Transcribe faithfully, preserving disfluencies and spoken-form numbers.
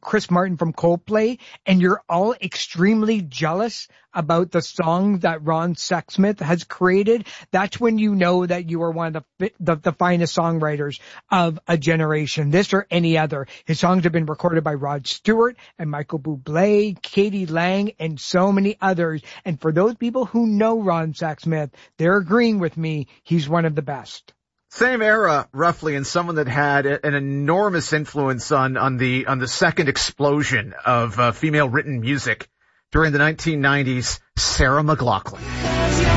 Chris Martin from Coldplay and you're all extremely jealous about the song that Ron Sexsmith has created, that's when you know that you are one of the, the, the finest songwriters of a generation, this or any other. His songs have been recorded by Rod Stewart and Michael Bublé, Katie Lang, and so many others. And for those people who know Ron Sexsmith, they're agreeing with me. He's one of the best. Same era, roughly, and someone that had an enormous influence on, on the, on the second explosion of uh, female written music during the nineteen nineties, Sarah McLachlan.